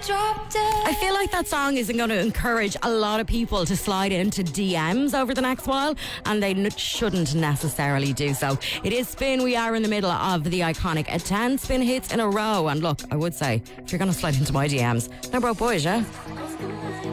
I feel like that song isn't going to encourage a lot of people to slide into DMs over the next while, and they shouldn't necessarily do so. It is Spin. We are in the middle of the iconic 10 Spin hits in a row. And look, I would say, if you're going to slide into my DMs, no broke boys, yeah?